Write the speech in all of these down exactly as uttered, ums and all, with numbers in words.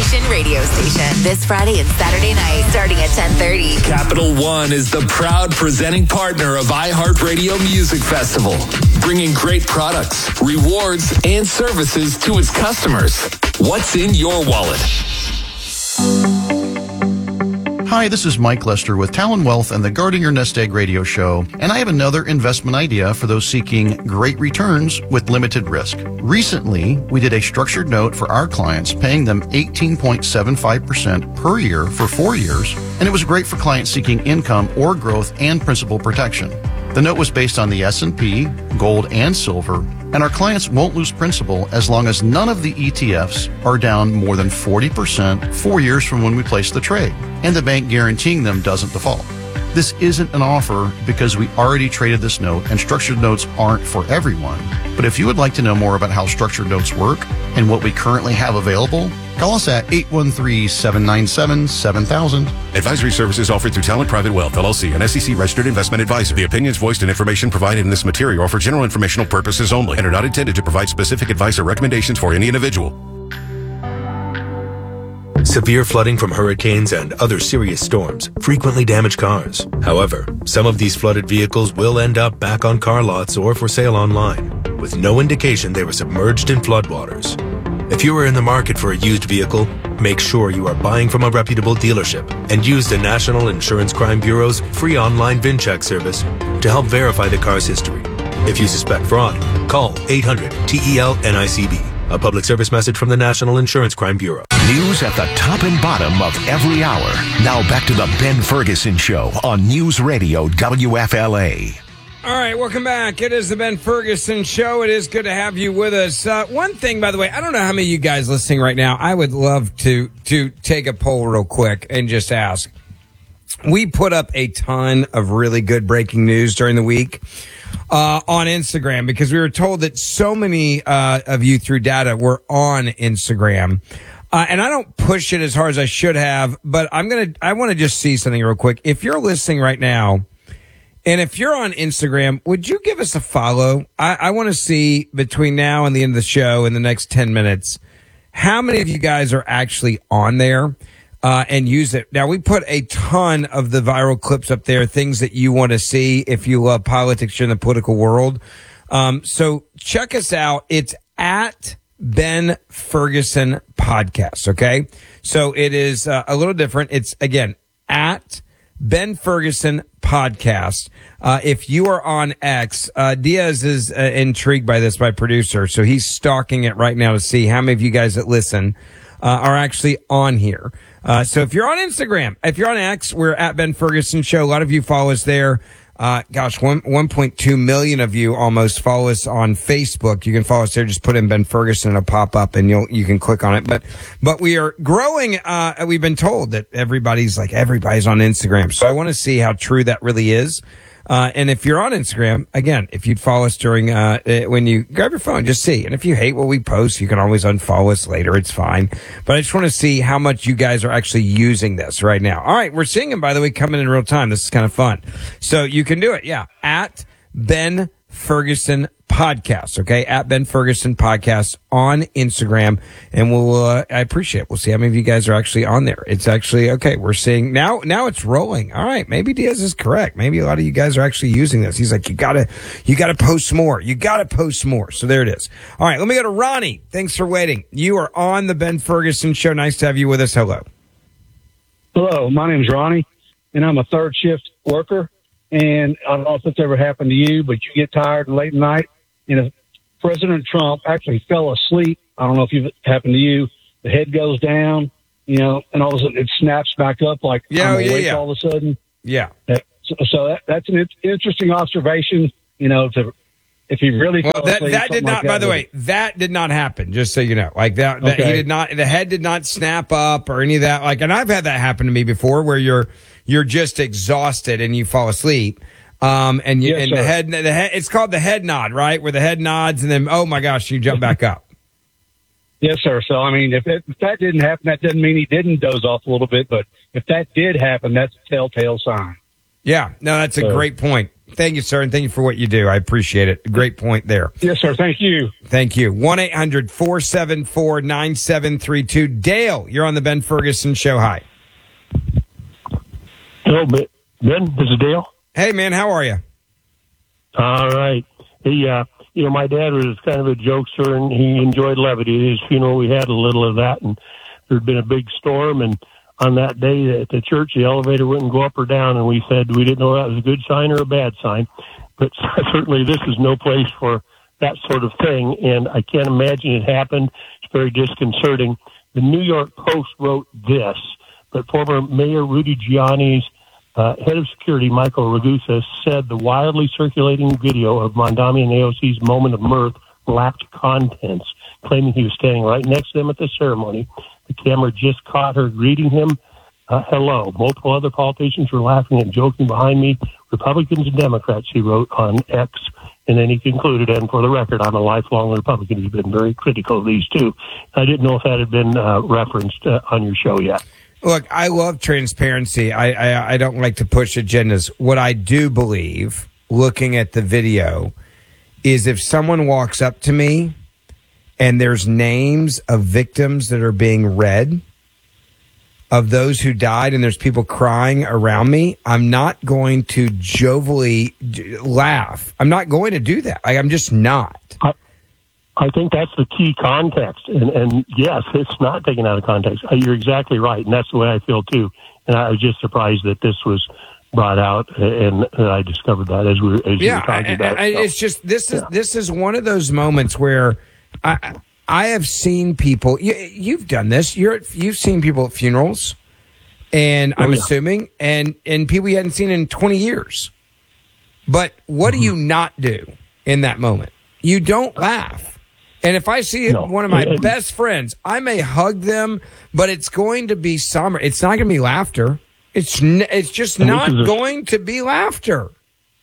Nation radio station. This Friday and Saturday night, starting at ten thirty. Capital One is the proud presenting partner of iHeartRadio Music Festival, bringing great products, rewards, and services to its customers. What's in your wallet? Hi, this is Mike Lester with Talon Wealth and the Guarding Your Nest Egg radio show, and I have another investment idea for those seeking great returns with limited risk. Recently, we did a structured note for our clients, paying them eighteen point seven five percent per year for four years, and it was great for clients seeking income or growth and principal protection. The note was based on the S and P, gold, and silver, and our clients won't lose principal as long as none of the E T Fs are down more than forty percent four years from when we placed the trade, and the bank guaranteeing them doesn't default. This isn't an offer because we already traded this note, and structured notes aren't for everyone. But if you would like to know more about how structured notes work and what we currently have available, call us at eight one three, seven nine seven, seven thousand. Advisory services offered through Talent Private Wealth, L L C, an S E C-registered investment advisor. The opinions voiced and information provided in this material are for general informational purposes only and are not intended to provide specific advice or recommendations for any individual. Severe flooding from hurricanes and other serious storms frequently damage cars. However, some of these flooded vehicles will end up back on car lots or for sale online, with no indication they were submerged in floodwaters. If you are in the market for a used vehicle, make sure you are buying from a reputable dealership and use the National Insurance Crime Bureau's free online VinCheck service to help verify the car's history. If you suspect fraud, call eight hundred T E L N I C B. A public service message from the National Insurance Crime Bureau. News at the top and bottom of every hour. Now back to the Ben Ferguson Show on News Radio W F L A. All right, welcome back. It is the Ben Ferguson Show. It is good to have you with us. Uh, one thing, by the way, I don't know how many of you guys listening right now, I would love to to take a poll real quick and just ask. We put up a ton of really good breaking news during the week uh, on Instagram because we were told that so many uh, of you through data were on Instagram. Uh, and I don't push it as hard as I should have, but I'm going to, I want to just see something real quick. If you're listening right now, and if you're on Instagram, would you give us a follow? I, I want to see between now and the end of the show in the next ten minutes, how many of you guys are actually on there uh, and use it. Now, we put a ton of the viral clips up there, things that you want to see if you love politics, you're in the political world. Um, so check us out. It's at Ben Ferguson Podcast, okay? So it is uh, a little different. It's, again, at Ben Ferguson Podcast. Uh, if you are on X, uh, Diaz is uh, intrigued by this, my producer, so he's stalking it right now to see how many of you guys that listen uh, are actually on here. Uh, so if you're on Instagram, if you're on X, we're at Ben Ferguson Show. A lot of you follow us there. Uh, gosh, one, 1.2 million of you almost follow us on Facebook. You can follow us there. Just put in Ben Ferguson and it'll pop up and you'll, you can click on it. But, but we are growing. Uh, we've been told that everybody's like, everybody's on Instagram. So I want to see how true that really is. Uh, and if you're on Instagram, again, if you'd follow us during, uh, when you grab your phone, just see. And if you hate what we post, you can always unfollow us later. It's fine. But I just want to see how much you guys are actually using this right now. All right. We're seeing them, by the way, coming in real time. This is kind of fun. So you can do it. Yeah. At Ben Ferguson Podcast. Okay. At Ben Ferguson Podcast on Instagram. And we'll, uh, I appreciate it. We'll see how many of you guys are actually on there. It's actually, okay. We're seeing now, now it's rolling. All right. Maybe Diaz is correct. Maybe a lot of you guys are actually using this. He's like, you gotta, you gotta post more. You gotta post more. So there it is. All right. Let me go to Ronnie. Thanks for waiting. You are on the Ben Ferguson Show. Nice to have you with us. Hello. Hello. My name's Ronnie and I'm a third shift worker. And I don't know if it's ever happened to you, but you get tired late at night. And if President Trump actually fell asleep, I don't know if it happened to you, the head goes down, you know, and all of a sudden it snaps back up like yeah, I'm yeah, awake yeah. all of a sudden. Yeah. So, so that, that's an interesting observation, you know, to, if he really well, fell that, asleep. that did not, like that by the would, way, that did not happen, just so you know. Like that, that okay. he did not, the head did not snap up or any of that. Like, and I've had that happen to me before where you're, you're just exhausted and you fall asleep. Um, and you, yes, and sir. the head, the head, it's called the head nod, right? Where the head nods and then, oh my gosh, you jump back up. Yes, sir. So, I mean, if, it, if that didn't happen, that doesn't mean he didn't doze off a little bit. But if that did happen, that's a telltale sign. Yeah. No, that's a so. great point. Thank you, sir, and thank you for what you do. I appreciate it. Great point there. Yes, sir. Thank you. Thank you. one eight hundred four seven four nine seven three two. Dale, you're on the Ben Ferguson Show. Hi. Hello, Ben. This is Dale. Hey, man. How are you? All right. He, uh, you know, my dad was kind of a jokester, and he enjoyed levity. At his funeral, we had a little of that, and there'd been a big storm, and on that day at the church, the elevator wouldn't go up or down, and we said we didn't know that was a good sign or a bad sign. But certainly this is no place for that sort of thing, and I can't imagine it happened. It's very disconcerting. The New York Post wrote this, but former Mayor Rudy Giuliani's uh, head of security, Michael Ragusa, said the wildly circulating video of Mondami and A O C's moment of mirth lacked contents, claiming he was standing right next to them at the ceremony. The camera just caught her greeting him. Uh, hello. Multiple other politicians were laughing and joking behind me. Republicans and Democrats, he wrote on X. And then he concluded, and for the record, I'm a lifelong Republican. He's been very critical of these two. I didn't know if that had been uh, referenced uh, on your show yet. Look, I love transparency. I, I I don't like to push agendas. What I do believe, looking at the video, is if someone walks up to me and there's names of victims that are being read, of those who died, and there's people crying around me, I'm not going to jovially laugh. I'm not going to do that. Like, I'm just not. I, I think that's the key context. And, and yes, it's not taken out of context. You're exactly right. And that's the way I feel too. And I was just surprised that this was brought out, and I discovered that as we, as yeah, you were talking about. I, I, so, it's just, this is, yeah. this is one of those moments where I, I have seen people, you, you've done this. You're, you've seen people at funerals, and I'm oh, yeah. assuming, and, and people you hadn't seen in twenty years. But what Mm-hmm. do you not do in that moment? You don't laugh. And if I see No. one of my And- best friends, I may hug them, but it's going to be summer. It's not going to be laughter. It's n- it's just And this not is a- going to be laughter.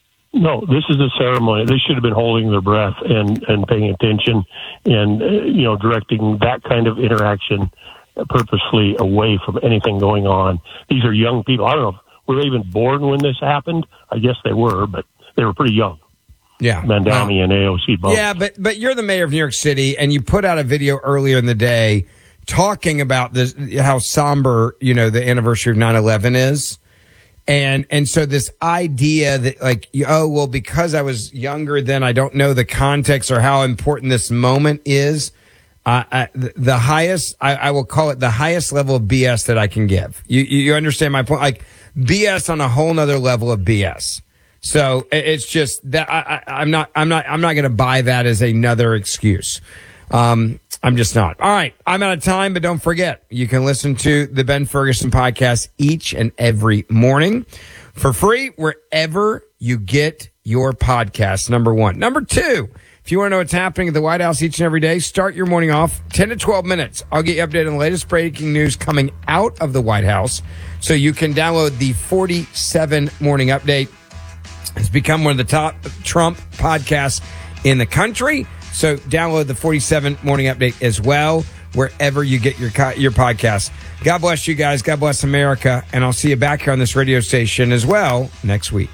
No, this is a ceremony. They should have been holding their breath and, and paying attention and, uh, you know, directing that kind of interaction purposely away from anything going on. These are young people. I don't know, were they even born when this happened? I guess they were, but they were pretty young. Yeah. Mondami and A O C both. Yeah, but but you're the mayor of New York City, and you put out a video earlier in the day talking about this, how somber, you know, the anniversary of nine eleven is. And and so this idea that, like, oh, well, because I was younger then, I don't know the context or how important this moment is. Uh, I, the highest, I, I will call it the highest level of B S that I can give. You you understand my point? Like, B S on a whole nother level of B S. So it's just that I, I, I'm not I'm not I'm not going to buy that as another excuse. Um, I'm just not. All right, I'm out of time, but don't forget, you can listen to the Ben Ferguson podcast each and every morning for free wherever you get your podcasts. Number one. Number two, if you want to know what's happening at the White House each and every day, start your morning off ten to twelve minutes. I'll get you updated on the latest breaking news coming out of the White House, so you can download the forty-seven Morning Update. It's become one of the top Trump podcasts in the country. So download the forty-seven Morning Update as well, wherever you get your your podcasts. God bless you guys. God bless America. And I'll see you back here on this radio station as well next week.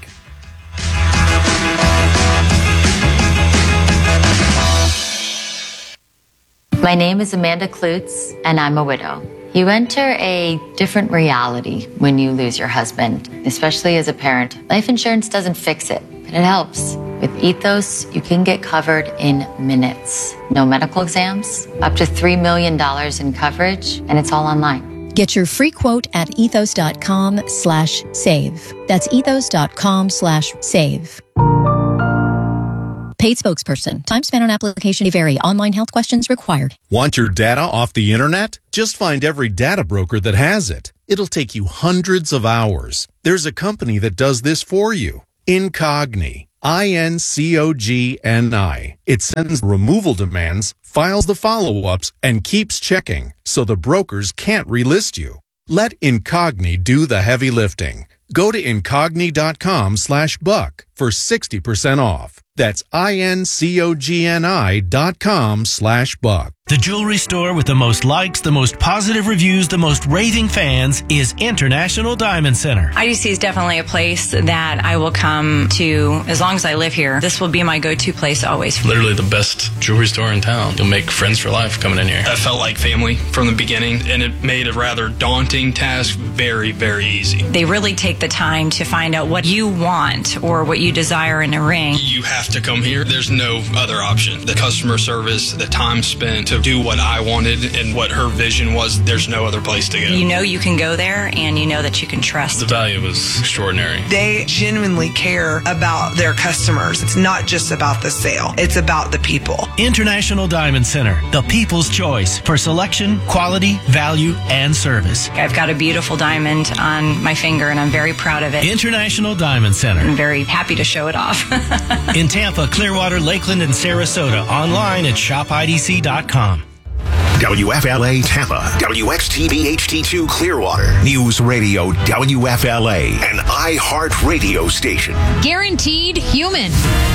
My name is Amanda Klutz, and I'm a widow. You enter a different reality when you lose your husband, especially as a parent. Life insurance doesn't fix it, but it helps. With Ethos, you can get covered in minutes. No medical exams, up to three million dollars in coverage, and it's all online. Get your free quote at ethos.com slash save. That's ethos.com slash save. Paid spokesperson. Time spent on application may vary. Online health questions required. Want your data off the internet? Just find every data broker that has it. It'll take you hundreds of hours. There's a company that does this for you. Incogni. I N C O G N I. It sends removal demands, files the follow-ups, and keeps checking, so the brokers can't relist you. Let Incogni do the heavy lifting. Go to incogni.com slash buck for sixty percent off. That's I-N-C-O-G-N-I dot com slash buck. The jewelry store with the most likes, the most positive reviews, the most raving fans is International Diamond Center. I D C is definitely a place that I will come to as long as I live here. This will be my go-to place always. Literally the best jewelry store in town. You'll make friends for life coming in here. I felt like family from the beginning, and it made a rather daunting task very, very easy. They really take the time to find out what you want or what you desire in a ring. You have to come here. There's no other option. The customer service, the time spent to do what I wanted and what her vision was, there's no other place to go. You know you can go there, and you know that you can trust. The value was extraordinary. They genuinely care about their customers. It's not just about the sale. It's about the people. International Diamond Center, the people's choice for selection, quality, value, and service. I've got a beautiful diamond on my finger, and I'm very proud of it. International Diamond Center. I'm very happy to show it off. In Tampa, Clearwater, Lakeland, and Sarasota. Online at shop I D C dot com. W F L A Tampa, W X T V H D two Clearwater, News Radio W F L A, an iHeart radio station. Guaranteed human.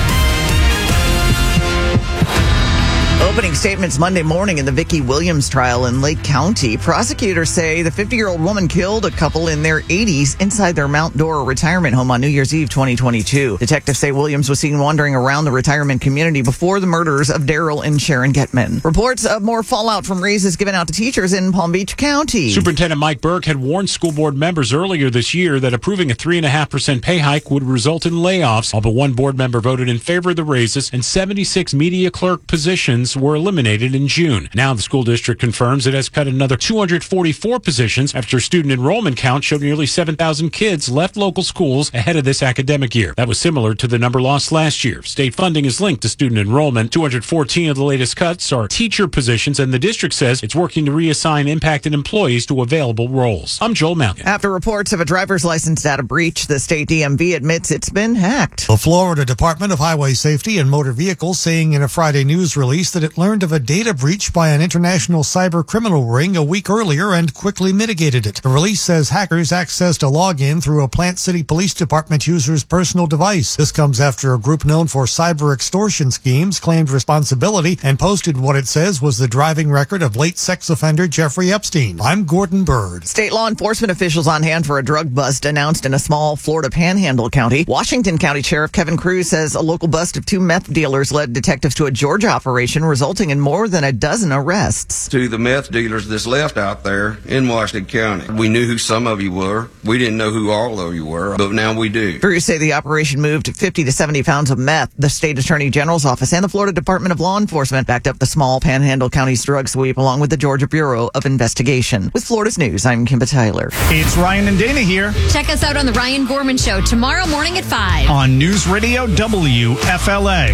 Opening statements Monday morning in the Vicki Williams trial in Lake County. Prosecutors say the fifty-year-old woman killed a couple in their eighties inside their Mount Dora retirement home on New Year's Eve twenty twenty-two. Detectives say Williams was seen wandering around the retirement community before the murders of Daryl and Sharon Getman. Reports of more fallout from raises given out to teachers in Palm Beach County. Superintendent Mike Burke had warned school board members earlier this year that approving a three point five percent pay hike would result in layoffs. All but one board member voted in favor of the raises, and seventy-six media clerk positions were eliminated in June. Now the school district confirms it has cut another two hundred forty-four positions after student enrollment count showed nearly seven thousand kids left local schools ahead of this academic year. That was similar to the number lost last year. State funding is linked to student enrollment. two hundred fourteen of the latest cuts are teacher positions, and the district says it's working to reassign impacted employees to available roles. I'm Joel Malkin. After reports of a driver's license data breach, the state D M V admits it's been hacked. The Florida Department of Highway Safety and Motor Vehicles saying in a Friday news release that it learned of a data breach by an international cyber criminal ring a week earlier and quickly mitigated it. The release says hackers accessed a login through a Plant City Police Department user's personal device. This comes after a group known for cyber extortion schemes claimed responsibility and posted what it says was the driving record of late sex offender Jeffrey Epstein. I'm Gordon Bird. State law enforcement officials on hand for a drug bust announced in a small Florida panhandle county. Washington County Sheriff Kevin Cruz says a local bust of two meth dealers led detectives to a Georgia operation, resulting in more than a dozen arrests. To the meth dealers that's left out there in Washington County. We knew who some of you were. We didn't know who all of you were, but now we do. Cruz say the operation moved fifty to seventy pounds of meth. The state attorney general's office and the Florida Department of Law Enforcement backed up the small Panhandle County's drug sweep along with the Georgia Bureau of Investigation. With Florida's News, I'm Kimba Tyler. It's Ryan and Dana here. Check us out on the Ryan Gorman Show tomorrow morning at five on News Radio W F L A.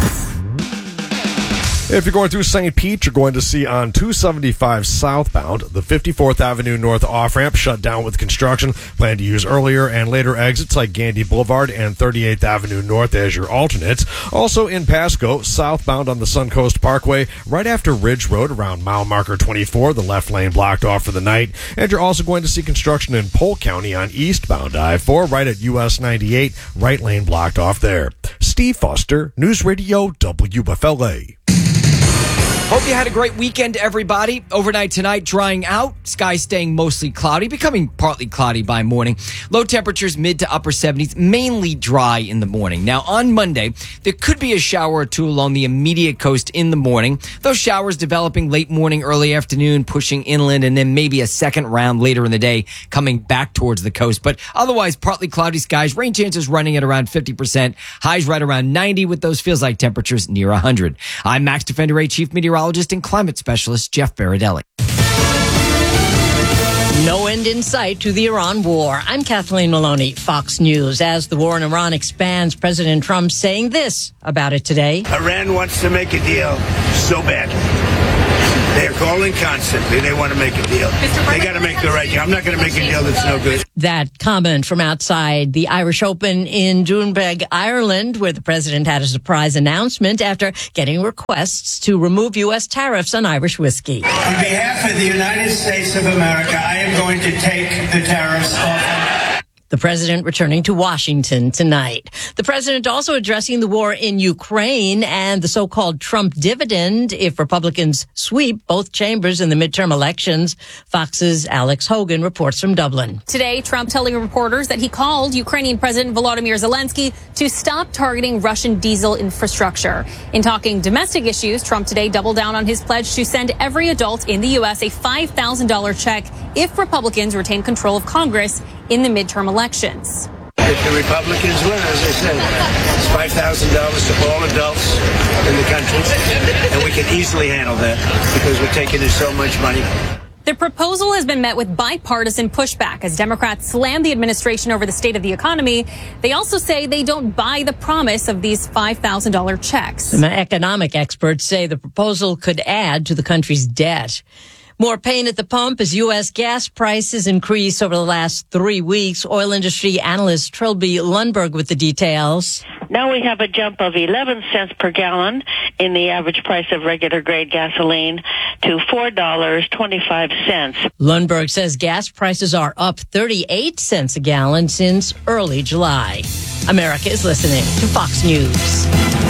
If you're going through Saint Pete, you're going to see on two seventy-five southbound, the fifty-fourth Avenue North off-ramp shut down with construction. Plan to use earlier and later exits like Gandy Boulevard and thirty-eighth Avenue North as your alternates. Also in Pasco, southbound on the Suncoast Parkway, right after Ridge Road around mile marker twenty-four, the left lane blocked off for the night. And you're also going to see construction in Polk County on eastbound I four, right at U S ninety-eight, right lane blocked off there. Steve Foster, News Radio W F L A. Hope you had a great weekend, everybody. Overnight tonight, drying out. Skies staying mostly cloudy, becoming partly cloudy by morning. Low temperatures mid to upper seventies, mainly dry in the morning. Now, on Monday, there could be a shower or two along the immediate coast in the morning. Those showers developing late morning, early afternoon, pushing inland, and then maybe a second round later in the day coming back towards the coast. But otherwise, partly cloudy skies. Rain chances running at around fifty percent. Highs right around ninety with those feels like temperatures near one hundred. I'm Max Defender eight Chief Meteorologist and climate specialist Jeff Baradelli. No end in sight to the Iran war. I'm Kathleen Maloney, Fox News. As the war in Iran expands, President Trump saying this about it today. Iran wants to make a deal so badly. They're calling constantly. They want to make a deal. They got to make the right deal. I'm not going to make a deal that's no good. That comment from outside the Irish Open in Doonbeg, Ireland, where the president had a surprise announcement after getting requests to remove U S tariffs on Irish whiskey. On behalf of the United States of America, I am going to take the tariffs off. The president returning to Washington tonight. The president also addressing the war in Ukraine and the so-called Trump dividend if Republicans sweep both chambers in the midterm elections. Fox's Alex Hogan reports from Dublin. Today, Trump telling reporters that he called Ukrainian President Volodymyr Zelensky to stop targeting Russian diesel infrastructure. In talking domestic issues, Trump today doubled down on his pledge to send every adult in the U S a five thousand dollars check if Republicans retain control of Congress in the midterm elections. If the Republicans win, as I said, it's five thousand dollars to all adults in the country, and we can easily handle that because we're taking in so much money. The proposal has been met with bipartisan pushback as Democrats slam the administration over the state of the economy. They also say they don't buy the promise of these five thousand dollars checks. Some economic experts say the proposal could add to the country's debt. More pain at the pump as U S gas prices increase over the last three weeks. Oil industry analyst Trilby Lundberg with the details. Now we have a jump of eleven cents per gallon in the average price of regular grade gasoline to four dollars and twenty-five cents. Lundberg says gas prices are up thirty-eight cents a gallon since early July. America is listening to Fox News.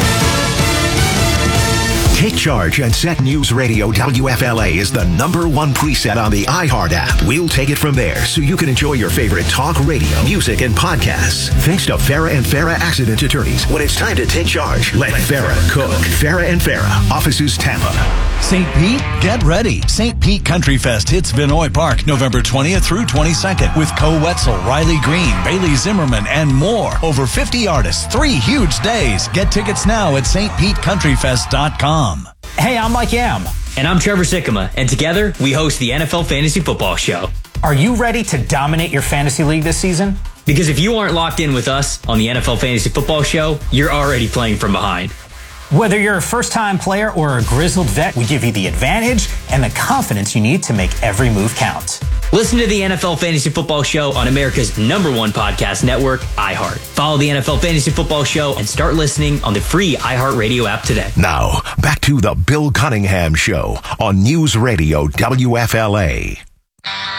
Take charge and set News Radio W F L A is the number one preset on the iHeart app. We'll take it from there so you can enjoy your favorite talk radio, music, and podcasts. Thanks to Farah and Farah Accident Attorneys. When it's time to take charge, let Farah cook. Farah and Farah, offices Tampa. Saint Pete, get ready. Saint Pete Country Fest hits Vinoy Park November twentieth through twenty-second with Co Wetzel, Riley Green, Bailey Zimmerman, and more. Over fifty artists, three huge days. Get tickets now at st pete country fest dot com. Hey, I'm Mike Yam. And I'm Trevor Sikkema. And together, we host the N F L Fantasy Football Show. Are you ready to dominate your fantasy league this season? Because if you aren't locked in with us on the N F L Fantasy Football Show, you're already playing from behind. Whether you're a first-time player or a grizzled vet, we give you the advantage and the confidence you need to make every move count. Listen to the N F L Fantasy Football Show on America's number one podcast network, iHeart. Follow the N F L Fantasy Football Show and start listening on the free iHeartRadio app today. Now, back to the Bill Cunningham Show on News Radio W F L A.